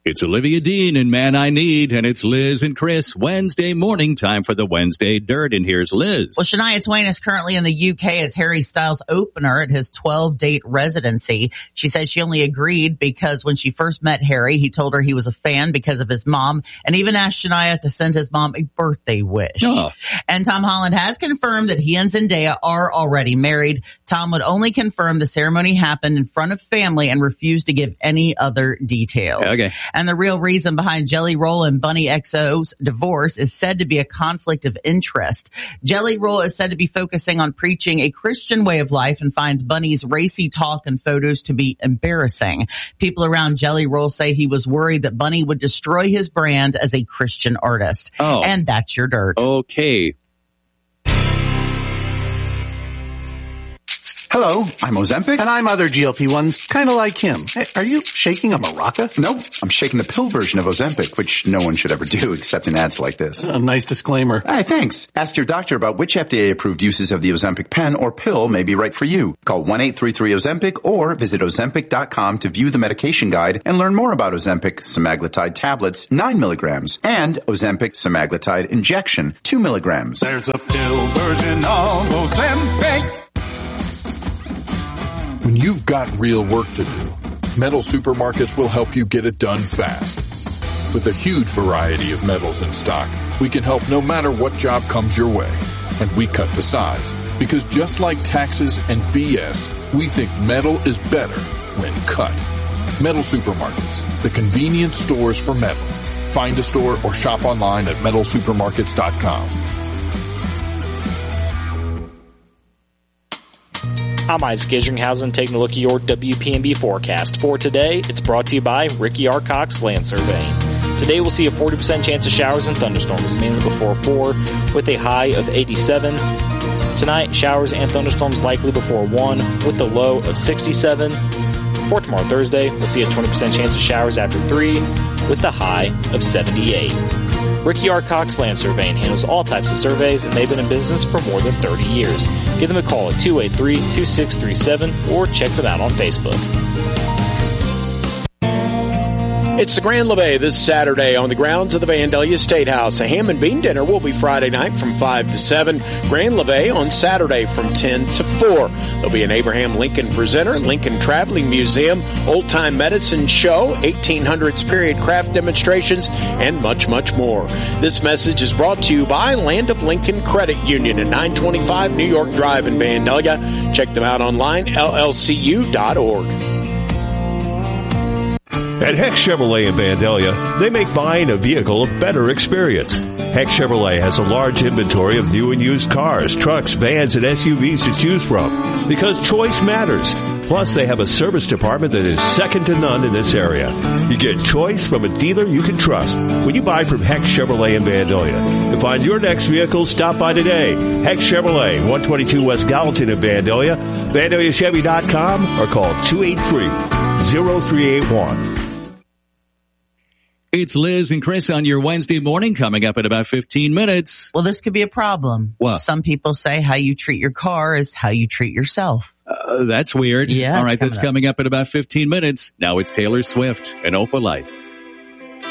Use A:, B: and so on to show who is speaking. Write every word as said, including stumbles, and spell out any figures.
A: It's Olivia Dean and Man I Need, and it's Liz and Chris. Wednesday morning time for the Wednesday Dirt, and here's Liz.
B: Well, Shania Twain is currently in the U K as Harry Styles' opener at his twelve-date residency. She says she only agreed because when she first met Harry, he told her he was a fan because of his mom, and even asked Shania to send his mom a birthday wish.
A: Oh.
B: And Tom Holland has confirmed that he and Zendaya are already married. Tom would only confirm the ceremony happened in front of family and refused to give any other details.
A: Okay.
B: And the real reason behind Jelly Roll and Bunny X O's divorce is said to be a conflict of interest. Jelly Roll is said to be focusing on preaching a Christian way of life and finds Bunny's racy talk and photos to be embarrassing. People around Jelly Roll say he was worried that Bunny would destroy his brand as a Christian artist.
A: Oh.
B: And that's your dirt.
A: Okay.
C: Hello, I'm Ozempic.
D: And I'm other G L P ones, kind of like him. Hey, are you shaking a maraca?
C: Nope, I'm shaking the pill version of Ozempic, which no one should ever do except in ads like this.
D: A nice disclaimer.
C: Hey, thanks. Ask your doctor about which F D A-approved uses of the Ozempic pen or pill may be right for you. Call one eight three three Ozempic or visit Ozempic dot com to view the medication guide and learn more about Ozempic semaglutide tablets, nine milligrams, and Ozempic semaglutide injection, two milligrams.
D: There's a pill version of Ozempic.
E: When you've got real work to do, Metal Supermarkets will help you get it done fast. With a huge variety of metals in stock, we can help no matter what job comes your way. And we cut to size. Because just like taxes and B S, we think metal is better when cut. Metal Supermarkets, the convenience stores for metal. Find a store or shop online at metal supermarkets dot com.
F: I'm Isaac Isringhausen taking a look at your W P M B forecast. For today, it's brought to you by Ricky R. Cox Land Surveying. Today we'll see a forty percent chance of showers and thunderstorms, mainly before four, with a high of eighty-seven. Tonight, showers and thunderstorms likely before one, with a low of sixty-seven. For tomorrow, Thursday, we'll see a twenty percent chance of showers after three, with a high of seventy-eight. Ricky R. Cox Land Surveying handles all types of surveys, and they've been in business for more than thirty years. Give them a call at two eight three, two six three seven or check them out on Facebook.
G: It's the Grand Levee this Saturday on the grounds of the Vandalia State House. A ham and bean dinner will be Friday night from five to seven. Grand Levee on Saturday from ten to four. There'll be an Abraham Lincoln presenter, Lincoln Traveling Museum, old-time medicine show, eighteen hundreds period craft demonstrations, and much, much more. This message is brought to you by Land of Lincoln Credit Union at nine twenty-five New York Drive in Vandalia. Check them out online, L L C U dot org.
H: At Heck Chevrolet in Vandalia, they make buying a vehicle a better experience. Heck Chevrolet has a large inventory of new and used cars, trucks, vans, and S U Vs to choose from because choice matters. Plus, they have a service department that is second to none in this area. You get choice from a dealer you can trust when you buy from Heck Chevrolet in Vandalia. To find your next vehicle, stop by today. Heck Chevrolet, one twenty-two West Gallatin in Vandalia, Vandalia Chevy dot com, or call two eight three, zero three eight one.
A: It's Liz and Chris on your Wednesday morning, coming up in about fifteen minutes.
B: Well, this could be a problem.
A: What?
B: Some people say how you treat your car is how you treat yourself.
A: Uh, that's weird.
B: Yeah.
A: All right,
B: coming
A: that's
B: up.
A: coming up in about fifteen minutes. Now it's Taylor Swift and Opalite.